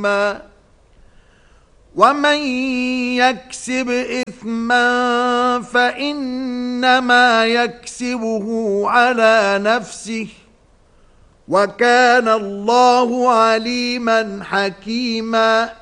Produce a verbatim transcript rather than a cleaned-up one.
حكيما ومن يكسب إثما فإنما يكسبه على نفسه وكان الله عليما حكيما